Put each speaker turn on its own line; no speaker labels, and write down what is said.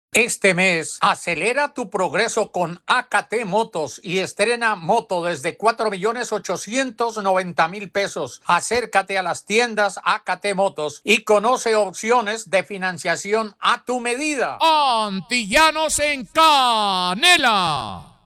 Este mes, acelera tu progreso con AKT Motos y estrena moto desde 4.890.000 pesos. Acércate a las tiendas AKT Motos y conoce opciones de financiación a tu medida.
Antillanos en Canela.